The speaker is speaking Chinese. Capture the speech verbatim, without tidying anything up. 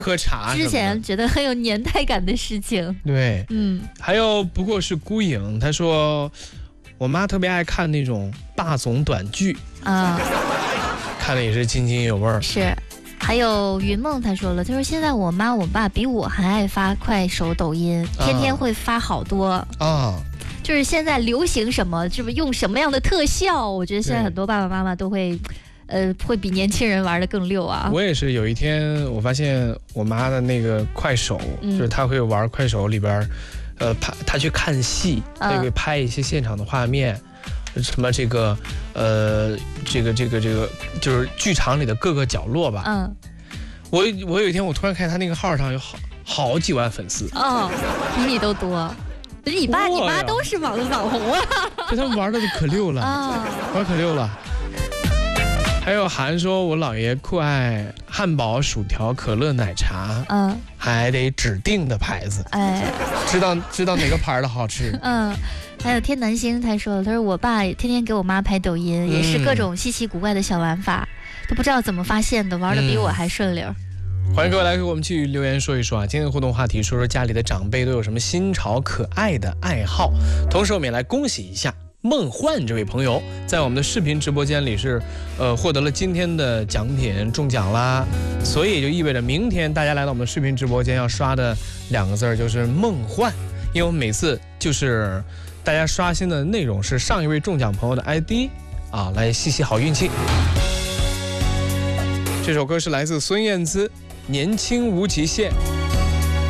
喝茶。 之前觉得很有年代感的事情。 对， 嗯， 还有不过是孤影，他说我妈特别爱看那种霸总短剧啊，看的也是津津有味儿。 是。还有云梦他说了，他说现在我妈我爸比我还爱发快手抖音，天天会发好多啊。就是现在流行什么，是不是用什么样的特效？我觉得现在很多爸爸妈妈都会，呃，会比年轻人玩得更溜啊。 我也是，有一天我发现我妈的那个快手，嗯、就是她会玩快手里边，呃，拍她去看戏，她会拍一些现场的画面。嗯什么这个，呃，这个这个这个，就是剧场里的各个角落吧。嗯，我我有一天我突然看他那个号上有好好几万粉丝。 哦，比你都多。你爸你妈都是网网红啊。 就他们玩的都可溜了啊，玩可溜了。还有韩说，我姥爷酷爱汉堡、薯条、可乐、奶茶，嗯，还得指定的牌子，哎，知道知道哪个牌的好吃， 嗯。还有天南星他说了，他说我爸天天给我妈拍抖音，也是各种稀奇古怪的小玩法，都不知道怎么发现的，玩的比我还顺溜。 嗯、欢迎各位来给我们去留言说一说啊，今天的互动话题说说家里的长辈都有什么新潮可爱的爱好，同时我们也来恭喜一下梦幻这位朋友，在我们的视频直播间里是呃获得了今天的奖品，中奖啦，所以也就意味着明天大家来到我们的视频直播间要刷的两个字就是梦幻，因为我们每次就是大家刷新的内容是上一位中奖朋友的 I D 啊，来吸吸好运气。这首歌是来自孙燕姿《年轻无极限》。